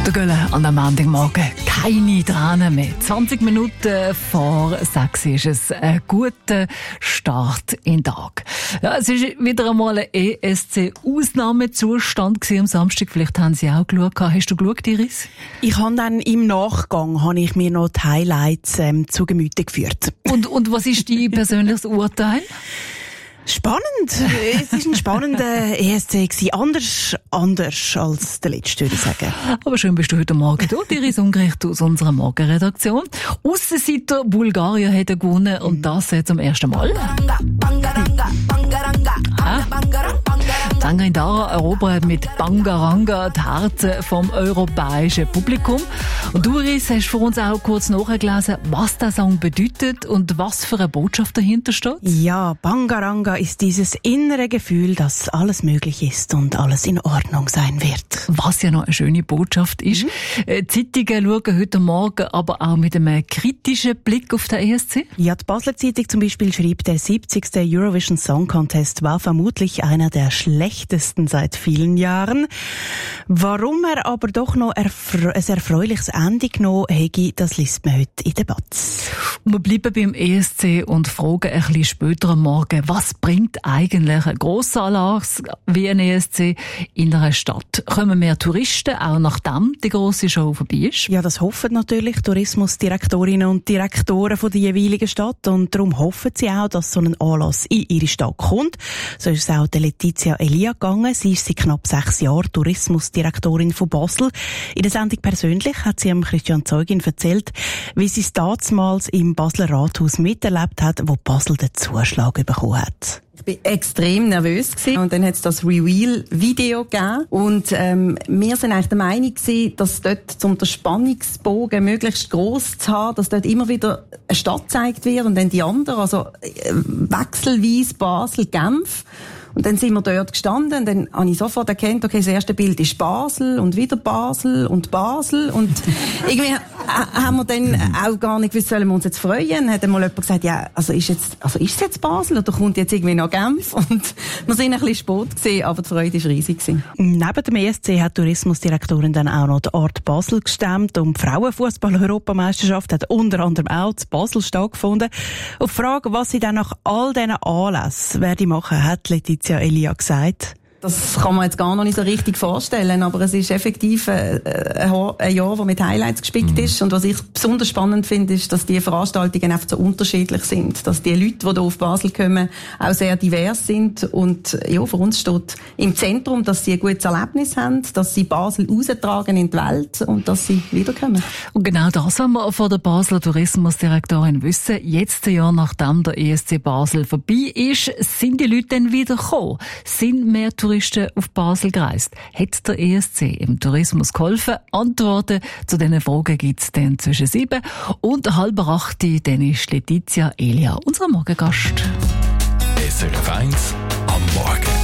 Der Gölle an einem Montagmorgen. Keine Tränen mehr. 20 Minuten vor 6 ist es ein guter Start in den Tag. Ja, es ist wieder einmal ein ESC-Ausnahmezustand am Samstag. Vielleicht haben Sie auch geschaut. Hast du geschaut, Iris? Ich habe dann im Nachgang mir noch die Highlights zu Gemüte geführt. Und was ist dein persönliches Urteil? Spannend. Es war ein spannender ESC gewesen. Anders als der letzte, würde ich sagen. Aber schön bist du heute Morgen da, Iris Ungericht aus unserer Morgenredaktion. Aussenseiter Bulgarien hat gewonnen und das zum ersten Mal. Tangerine Dara erobert mit Bangaranga die Herzen vom europäischen Publikum. Und du, Iris, hast für uns auch kurz nachgelesen, was der Song bedeutet und was für eine Botschaft dahinter steht? Ja, Bangaranga ist dieses innere Gefühl, dass alles möglich ist und alles in Ordnung sein wird. Was ja noch eine schöne Botschaft ist. Zeitungen schauen heute Morgen aber auch mit einem kritischen Blick auf den ESC. Ja, die Basler Zeitung zum Beispiel schreibt, der 70. Eurovision Song Contest war vermutlich einer der schlechtesten seit vielen Jahren. Warum er aber doch noch ein erfreuliches Ende genommen hätte, das liest man heute in der Batz. Wir bleiben beim ESC und fragen ein bisschen später am Morgen, was bringt eigentlich ein grosser Anlass wie ein ESC in einer Stadt? Kommen mehr Touristen, auch nachdem die grosse Show vorbei ist? Ja, das hoffen natürlich Tourismusdirektorinnen und Direktoren von der jeweiligen Stadt und darum hoffen sie auch, dass so ein Anlass in ihre Stadt kommt. So ist es auch der Letizia Elia gegangen. Sie ist seit knapp 6 Jahren Tourismusdirektorin von Basel. In der Sendung persönlich hat sie Christian Zeugin erzählt, wie sie es damals im Basler Rathaus miterlebt hat, wo Basel den Zuschlag bekommen hat. Ich war extrem nervös und dann hat es das Reveal-Video gegeben und wir sind eigentlich der Meinung gewesen, dass dort, um den Spannungsbogen möglichst gross zu haben, dass dort immer wieder eine Stadt gezeigt wird und dann die andere, also wechselweise Basel, Genf. Und dann sind wir dort gestanden und dann habe ich sofort erkannt, okay, das erste Bild ist Basel und wieder Basel und Basel und irgendwie haben wir dann auch gar nicht gewusst, sollen wir uns jetzt freuen. Dann hat einmal jemand gesagt, ja, ist es jetzt Basel oder kommt jetzt irgendwie noch Genf? Und wir sind ein bisschen spät gewesen, aber die Freude war riesig gewesen. Neben dem ESC hat die Tourismusdirektorin dann auch noch die Art Basel gestemmt und die Frauenfußball-Europameisterschaft hat unter anderem auch zu Basel stattgefunden. Auf die Frage, was sie dann nach all diesen Anlässen werde machen, hat Letizia Elia gesagt. Das kann man jetzt gar noch nicht so richtig vorstellen, aber es ist effektiv ein Jahr, das mit Highlights gespickt ist. Und was ich besonders spannend finde, ist, dass die Veranstaltungen einfach so unterschiedlich sind. Dass die Leute, die hier auf Basel kommen, auch sehr divers sind. Und ja, für uns steht im Zentrum, dass sie ein gutes Erlebnis haben, dass sie Basel raustragen in die Welt und dass sie wiederkommen. Und genau das wollen wir von der Basler Tourismusdirektorin wissen. Jetzt, ein Jahr nachdem der ESC Basel vorbei ist, sind die Leute dann wieder gekommen? Sind mehr Touristen auf Basel gereist? Hat der ESC im Tourismus geholfen? Antworten zu diesen Fragen gibt es dann zwischen 7 und 7:30. Dann ist Letizia Elia unser Morgengast. SRF 1 am Morgen.